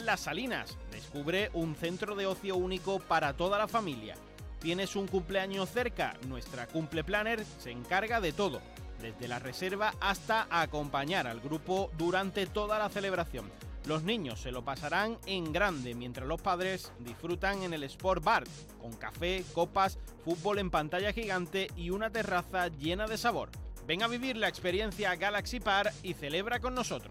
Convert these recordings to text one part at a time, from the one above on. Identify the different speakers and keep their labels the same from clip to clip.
Speaker 1: Las Salinas. Descubre un centro de ocio único para toda la familia. ¿Tienes un cumpleaños cerca? Nuestra Cumple Planner se encarga de todo, desde la reserva hasta acompañar al grupo durante toda la celebración. Los niños se lo pasarán en grande, mientras los padres disfrutan en el Sport Bar, con café, copas, fútbol en pantalla gigante y una terraza llena de sabor. Ven a vivir la experiencia Galaxy Park y celebra con nosotros.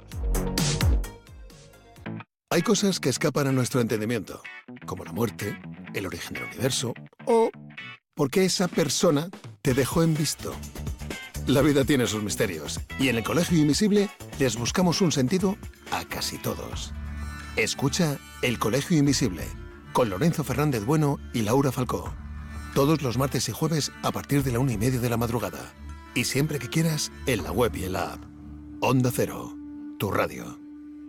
Speaker 2: Hay cosas que escapan a nuestro entendimiento, como la muerte, el origen del universo o por qué esa persona te dejó en visto. La vida tiene sus misterios y en el Colegio Invisible les buscamos un sentido a casi todos. Escucha El Colegio Invisible con Lorenzo Fernández Bueno y Laura Falcó. Todos los martes y jueves a partir de la 1:30 de la madrugada. Y siempre que quieras, en la web y en la app. Onda Cero, tu radio.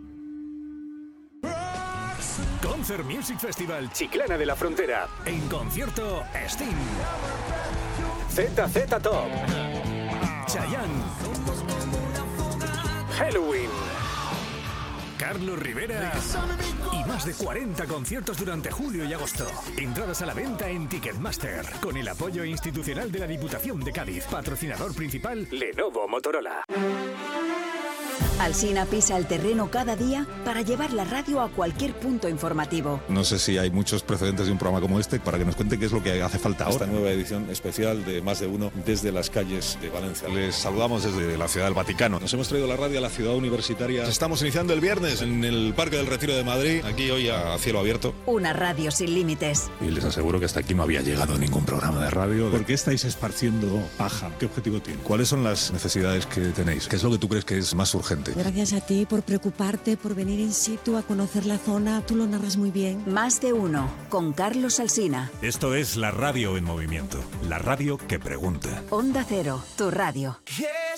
Speaker 3: Concert Music Festival Chiclana de la Frontera. En concierto, Sting, ZZ Top, Chayanne, Halloween, Carlos Rivera y más de 40 conciertos durante julio y agosto. Entradas a la venta en Ticketmaster, con el apoyo institucional de la Diputación de Cádiz. Patrocinador principal, Lenovo Motorola.
Speaker 4: Alsina pisa el terreno cada día para llevar la radio a cualquier punto informativo.
Speaker 5: No sé si hay muchos precedentes de un programa como este para que nos cuente qué es lo que hace falta ahora.
Speaker 6: Esta nueva edición especial de Más de Uno desde las calles de Valencia.
Speaker 5: Les saludamos desde la Ciudad del Vaticano.
Speaker 6: Nos hemos traído la radio a la ciudad universitaria. Estamos iniciando el viernes en el Parque del Retiro de Madrid, aquí hoy a cielo abierto.
Speaker 4: Una radio sin límites.
Speaker 5: Y les aseguro que hasta aquí no había llegado ningún programa de radio.
Speaker 7: ¿Por qué estáis esparciendo paja? ¿Qué objetivo tiene?
Speaker 5: ¿Cuáles son las necesidades que tenéis? ¿Qué es lo que tú crees que es más urgente?
Speaker 8: Gracias a ti por preocuparte, por venir in situ a conocer la zona. Tú lo narras muy bien.
Speaker 4: Más de Uno, con Carlos Alsina.
Speaker 3: Esto es la radio en movimiento. La radio que pregunta.
Speaker 4: Onda Cero, tu radio.